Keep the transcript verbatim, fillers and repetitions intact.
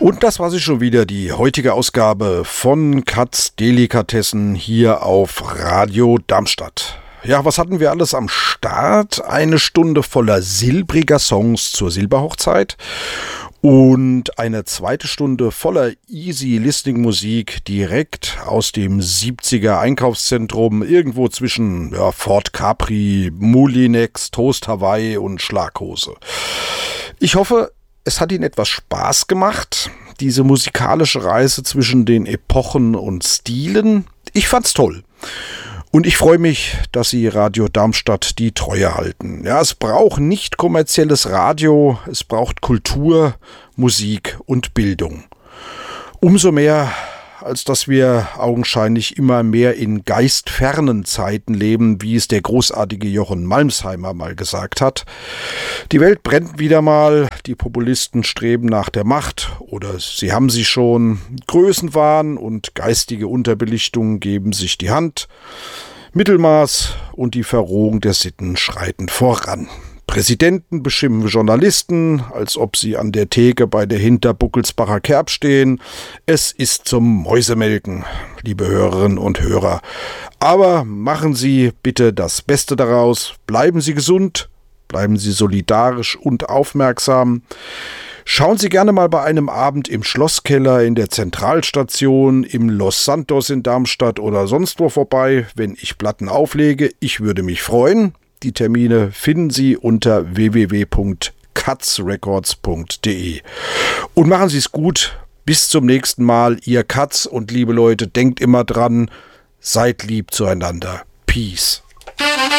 Und das war sie schon wieder, die heutige Ausgabe von Katz Delikatessen hier auf Radio Darmstadt. Ja, was hatten wir alles am Start? Eine Stunde voller silbriger Songs zur Silberhochzeit und eine zweite Stunde voller Easy-Listening-Musik direkt aus dem siebziger Einkaufszentrum, irgendwo zwischen ja, Fort Capri, Moulinex, Toast Hawaii und Schlaghose. Ich hoffe, es hat Ihnen etwas Spaß gemacht, diese musikalische Reise zwischen den Epochen und Stilen. Ich fand's toll. Und ich freue mich, dass Sie Radio Darmstadt die Treue halten. Ja, es braucht nicht kommerzielles Radio, es braucht Kultur, Musik und Bildung. Umso mehr, als dass wir augenscheinlich immer mehr in geistfernen Zeiten leben, wie es der großartige Jochen Malmsheimer mal gesagt hat. Die Welt brennt wieder mal, die Populisten streben nach der Macht oder sie haben sie schon. Größenwahn und geistige Unterbelichtung geben sich die Hand. Mittelmaß und die Verrohung der Sitten schreiten voran. Präsidenten beschimpfen Journalisten, als ob sie an der Theke bei der Hinterbuckelsbacher Kerb stehen. Es ist zum Mäusemelken, liebe Hörerinnen und Hörer. Aber machen Sie bitte das Beste daraus. Bleiben Sie gesund, bleiben Sie solidarisch und aufmerksam. Schauen Sie gerne mal bei einem Abend im Schlosskeller, in der Zentralstation, im Los Santos in Darmstadt oder sonst wo vorbei, wenn ich Platten auflege. Ich würde mich freuen. Die Termine finden Sie unter w w w punkt katz records punkt d e. Und machen Sie es gut. Bis zum nächsten Mal. Ihr Katz und liebe Leute, denkt immer dran, seid lieb zueinander. Peace.